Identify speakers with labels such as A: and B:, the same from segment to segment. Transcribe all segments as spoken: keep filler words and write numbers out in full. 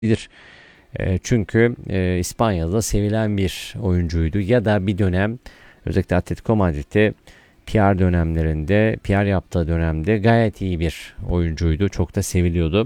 A: bilir. E, çünkü e, İspanya'da sevilen bir oyuncuydu ya da bir dönem özellikle Atletico Madrid'de P R dönemlerinde, P R yaptığı dönemde gayet iyi bir oyuncuydu. Çok da seviliyordu.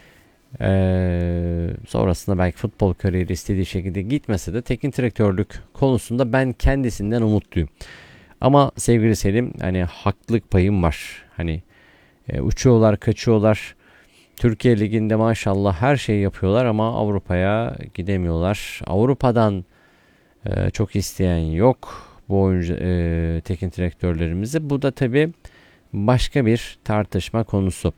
A: Ee, sonrasında belki futbol kariyeri istediği şekilde gitmese de teknik direktörlük konusunda ben kendisinden umutluyum. Ama sevgili Selim, hani haklılık payım var. Hani e, uçuyorlar, kaçıyorlar. Türkiye Ligi'nde maşallah her şeyi yapıyorlar ama Avrupa'ya gidemiyorlar. Avrupa'dan e, çok isteyen yok bu oyuncu e, teknik direktörlerimizi. Bu da tabii başka bir tartışma konusu.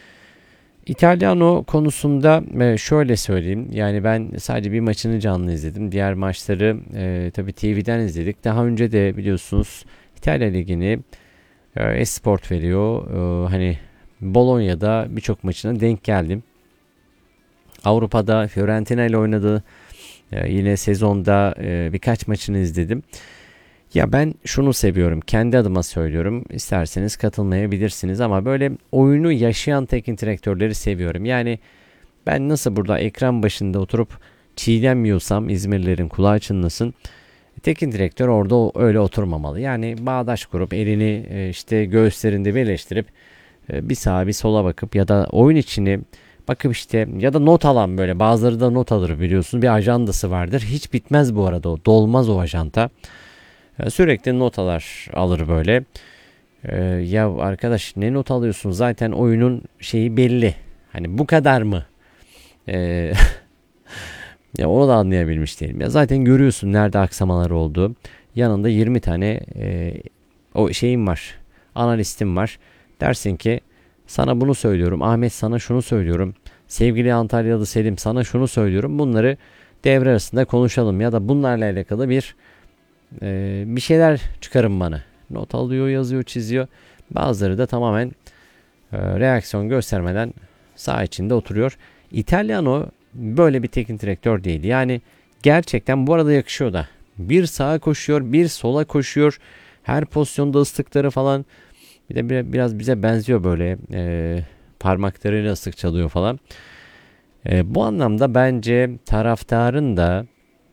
A: İtalyano konusunda e, şöyle söyleyeyim. Yani ben sadece bir maçını canlı izledim. Diğer maçları e, tabii T V'den izledik. Daha önce de biliyorsunuz İtalya Ligi'ni e, Esport veriyor. E, hani Bologna'da birçok maçına denk geldim. Avrupa'da Fiorentina ile oynadı. E, yine sezonda e, birkaç maçını izledim. Ya ben şunu seviyorum. Kendi adıma söylüyorum. İsterseniz katılmayabilirsiniz ama böyle oyunu yaşayan teknik direktörleri seviyorum. Yani ben nasıl burada ekran başında oturup çiğdem İzmirlilerin kulağı çınlasın. Teknik direktör orada öyle oturmamalı. Yani bağdaş kurup elini e, işte göğüslerinde birleştirip e, bir sağa bir sola bakıp ya da oyun içini bakıp işte ya da not alan, böyle bazıları da not alır biliyorsunuz. Bir ajandası vardır. Hiç bitmez bu arada o. Dolmaz o ajanta. Sürekli notalar alır böyle. Ee, ya arkadaş ne not alıyorsun? Zaten oyunun şeyi belli. Hani bu kadar mı? Ee, ya onu da anlayabilmiş değilim. Ya zaten görüyorsun nerede aksamalar oldu. Yanında yirmi tane e, o şeyim var. Analistim var. Dersin ki sana bunu söylüyorum. Ahmet sana şunu söylüyorum. Sevgili Antalyalı Selim sana şunu söylüyorum. Bunları devre arasında konuşalım ya da bunlarla alakalı bir Ee, bir şeyler çıkarın bana. Not alıyor, yazıyor, çiziyor. Bazıları da tamamen e, reaksiyon göstermeden saha içinde oturuyor. İtalyano böyle bir teknik direktör değil. Yani gerçekten bu arada yakışıyor da. Bir sağa koşuyor, bir sola koşuyor. Her pozisyonda ıslıkları falan. Bir de biraz bize benziyor böyle. E, parmaklarıyla ıslık çalıyor falan. E, bu anlamda bence taraftarın da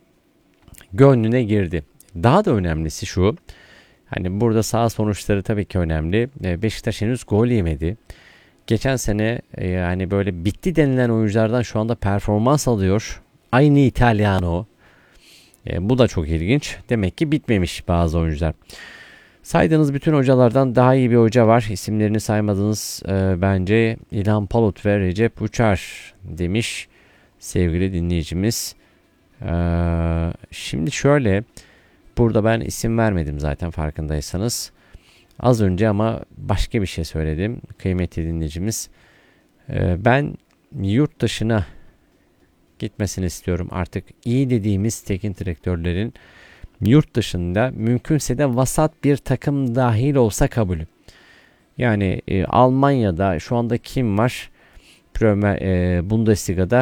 A: gönlüne girdi. Daha da önemlisi şu. Hani burada sağ sonuçları tabii ki önemli. Beşiktaş henüz gol yemedi. Geçen sene yani böyle bitti denilen oyunculardan şu anda performans alıyor. Aynı İtalyano. E, bu da çok ilginç. Demek ki bitmemiş bazı oyuncular. Saydığınız bütün hocalardan daha iyi bir hoca var. İsimlerini saymadığınız e, bence İlhan Palut ve Recep Uçar demiş sevgili dinleyicimiz. E, şimdi şöyle... Burada ben isim vermedim zaten farkındaysanız. Az önce ama başka bir şey söyledim kıymetli dinleyicimiz. Ee, ben yurt dışına gitmesini istiyorum. Artık iyi dediğimiz teknik direktörlerin yurt dışında mümkünse de vasat bir takım dahil olsa kabulü. Yani e, Almanya'da şu anda kim var? Premier e, Bundesliga'da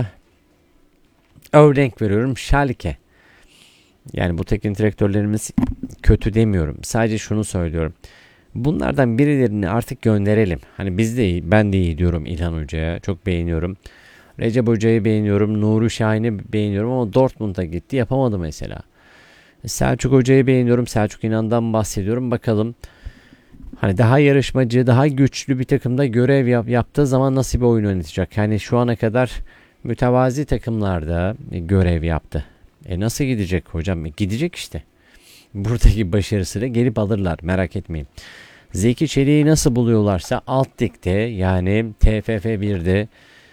A: örnek veriyorum Schalke. Yani bu teknik direktörlerimiz kötü demiyorum. Sadece şunu söylüyorum. Bunlardan birilerini artık gönderelim. Hani biz de iyi, ben de iyi diyorum İlhan Hoca'ya. Çok beğeniyorum. Recep Hoca'yı beğeniyorum. Nuri Şahin'i beğeniyorum ama Dortmund'a gitti. Yapamadı mesela. Selçuk Hoca'yı beğeniyorum. Selçuk İnan'dan bahsediyorum. Bakalım. Hani daha yarışmacı, daha güçlü bir takımda görev yap, yaptığı zaman nasıl bir oyun oynatacak? Yani şu ana kadar mütevazi takımlarda görev yaptı. E nasıl gidecek hocam? E gidecek işte. Buradaki başarısıyla gelip alırlar. Merak etmeyin. Zeki Çelik'i nasıl buluyorlarsa alt ligde yani T F F birde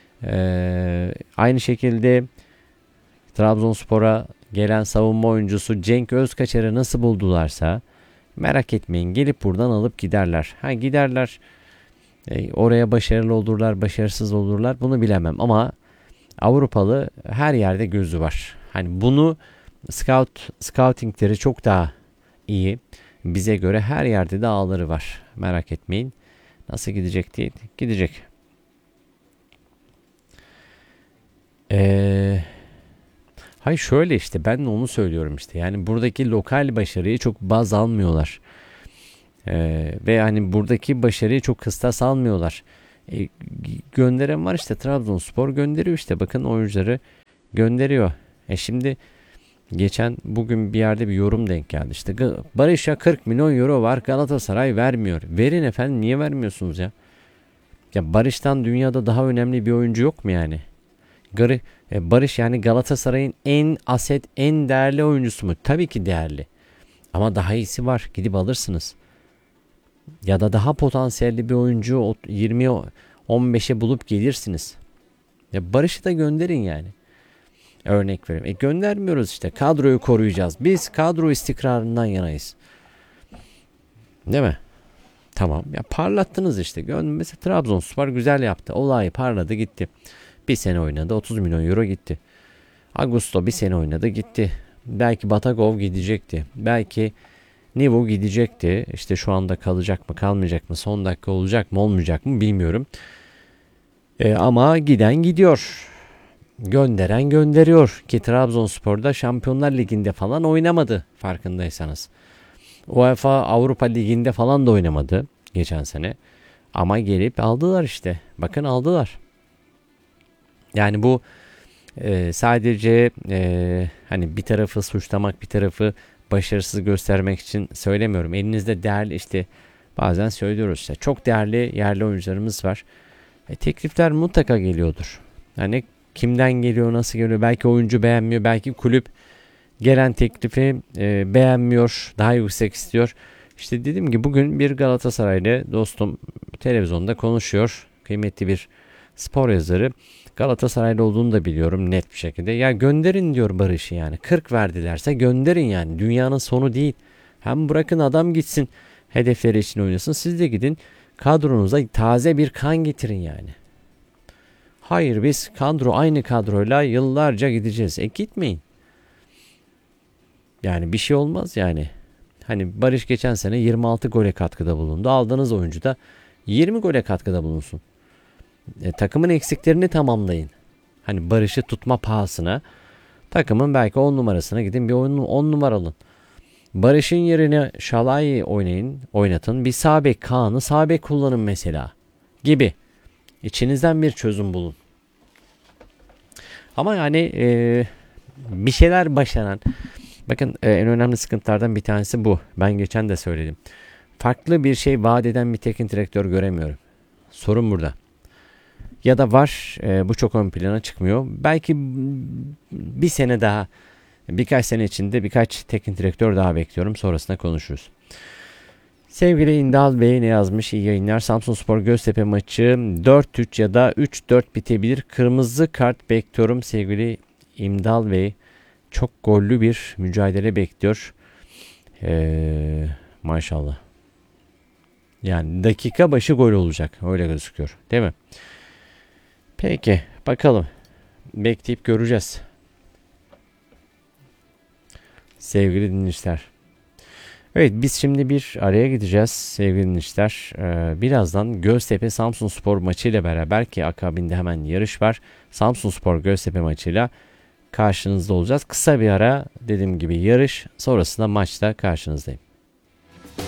A: e, aynı şekilde Trabzonspor'a gelen savunma oyuncusu Cenk Özkaçar'ı nasıl buldularsa merak etmeyin. Gelip buradan alıp giderler. Ha giderler. E, oraya başarılı olurlar, başarısız olurlar. Bunu bilemem ama Avrupalı her yerde gözü var. Hani bunu scout scoutingleri çok daha iyi. Bize göre her yerde de ağları var. Merak etmeyin. Nasıl gidecek diye. Gidecek. Ee, hayır şöyle işte ben de onu söylüyorum işte. Yani buradaki lokal başarıyı çok baz almıyorlar. Ee, ve hani buradaki başarıyı çok kıstas almıyorlar. E, gönderen var işte, Trabzonspor gönderiyor işte, bakın oyuncuları gönderiyor. E şimdi geçen bugün bir yerde bir yorum denk geldi. İşte Barış'a kırk milyon euro var, Galatasaray vermiyor. Verin efendim, niye vermiyorsunuz ya? Ya Barış'tan dünyada daha önemli bir oyuncu yok mu yani? Garı, e, Barış yani Galatasaray'ın en aset, en değerli oyuncusu mu? Tabii ki değerli. Ama daha iyisi var. Gidip alırsınız. Ya da daha potansiyelli bir oyuncu yirmi on beşe bulup gelirsiniz. Ya Barış'ı da gönderin yani. Örnek vereyim. E göndermiyoruz işte. Kadroyu koruyacağız. Biz kadro istikrarından yanayız. Değil mi? Tamam. Ya parlattınız işte. Mesela Trabzonspor güzel yaptı. Olay parladı gitti. Bir sene oynadı. otuz milyon euro gitti. Augusto bir sene oynadı gitti. Belki Batagov gidecekti. Belki Nivu gidecekti. İşte şu anda kalacak mı kalmayacak mı, son dakika olacak mı olmayacak mı bilmiyorum. E, ama giden gidiyor. Gönderen gönderiyor. Ki Trabzonspor'da Şampiyonlar Ligi'nde falan oynamadı farkındaysanız. UEFA Avrupa Ligi'nde falan da oynamadı geçen sene. Ama gelip aldılar işte. Bakın aldılar. Yani bu e, sadece e, hani bir tarafı suçlamak, bir tarafı başarısız göstermek için söylemiyorum. Elinizde değerli, işte bazen söylüyoruz işte, çok değerli yerli oyuncularımız var. E, teklifler mutlaka geliyordur. Yani kimden geliyor, nasıl geliyor? Belki oyuncu beğenmiyor, belki kulüp gelen teklifi e, beğenmiyor, daha yüksek istiyor. İşte dedim ki bugün bir Galatasaraylı dostum televizyonda konuşuyor. Kıymetli bir spor yazarı. Galatasaraylı olduğunu da biliyorum net bir şekilde. Ya gönderin diyor Barış'ı yani. kırk verdilerse gönderin yani. Dünyanın sonu değil. Hem bırakın adam gitsin, hedefleri için oynasın. Siz de gidin kadronuza taze bir kan getirin yani. Hayır, biz kadro aynı kadroyla yıllarca gideceğiz. E gitmeyin. Yani bir şey olmaz yani. Hani Barış geçen sene yirmi altı gole katkıda bulundu. Aldığınız oyuncu da yirmi gole katkıda bulunsun. E, takımın eksiklerini tamamlayın. Hani Barış'ı tutma pahasına takımın belki on numarasına gidin, bir on numara alın. Barış'ın yerine Şalay'ı oynayın, oynatın. Bir sağ bek Kaan'ı sağ bek kullanın mesela gibi. İçinizden bir çözüm bulun. Ama yani e, bir şeyler başaran, bakın e, en önemli sıkıntılardan bir tanesi bu. Ben geçen de söyledim. Farklı bir şey vaat eden bir teknik direktör göremiyorum. Sorun burada. Ya da var, e, bu çok ön plana çıkmıyor. Belki bir sene daha, birkaç sene içinde birkaç teknik direktör daha bekliyorum. Sonrasında konuşuruz. Sevgili İndal Bey ne yazmış? İyi yayınlar. Samsunspor Göztepe maçı dört üç ya da üç dört bitebilir. Kırmızı kart bekliyorum sevgili İmdal Bey. Çok gollü bir mücadele bekliyor. Ee, maşallah. Yani dakika başı gol olacak. Öyle gözüküyor. Değil mi? Peki. Bakalım. Bekleyip göreceğiz. Sevgili dinleyiciler. Evet, biz şimdi bir araya gideceğiz sevgili dinleyiciler. Ee, birazdan Göztepe Samsunspor maçıyla beraber, ki akabinde hemen yarış var. Samsunspor Göztepe maçıyla karşınızda olacağız. Kısa bir ara, dediğim gibi yarış, sonrasında maçta karşınızdayım.